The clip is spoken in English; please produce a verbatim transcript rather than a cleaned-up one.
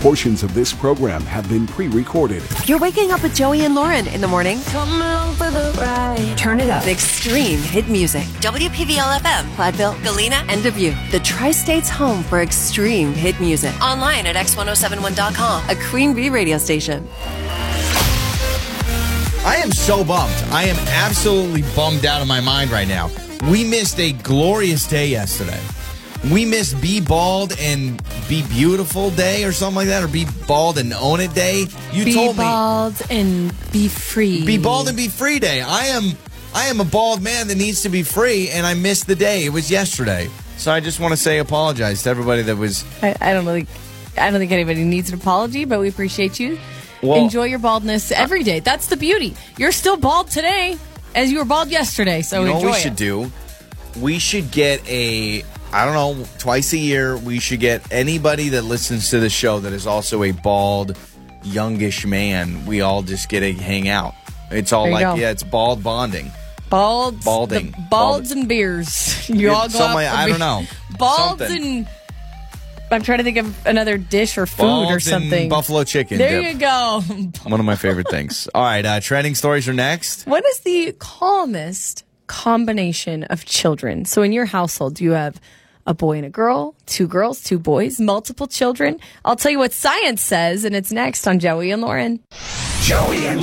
Portions of this program have been pre-recorded. You're waking up with Joey and Lauren in the morning. Come along for the ride. Turn it up. Extreme hit music. W P V L F M, Platteville, Galena, and Dubuque. The Tri-State's home for extreme hit music. Online at x ten seventy-one dot com, a Queen Bee radio station. I am so bummed. I am absolutely bummed out of my mind right now. We missed a glorious day yesterday. We missed Be Bald and Be Beautiful Day or something like that, or Be Bald and Own It Day. You be told me. Be bald and be free. Be Bald and Be Free Day. I am I am a bald man that needs to be free, and I missed the day. It was yesterday. So I just want to say apologize to everybody that was... I, I don't really... I don't think anybody needs an apology, but we appreciate you. Well, enjoy your baldness every day. That's the beauty. You're still bald today as you were bald yesterday, so you know enjoy what we it. should do? We should get a... I don't know, twice a year, we should get anybody that listens to the show that is also a bald, youngish man. We all just get to hang out. It's all There you like, go. yeah, it's bald bonding. Balds, Balding. the balds Bald- and beers. You Yeah, all go something out like- for I beer. don't know. Balds Something. and... I'm trying to think of another dish or food Balls or and something. buffalo chicken There dip. you go. One of my favorite things. All right, uh, trending stories are next. What is the calmest combination of children? So in your household, do you have a boy and a girl, two girls, two boys, multiple children? I'll tell you what science says, and it's next on Joey and Lauren. Joey and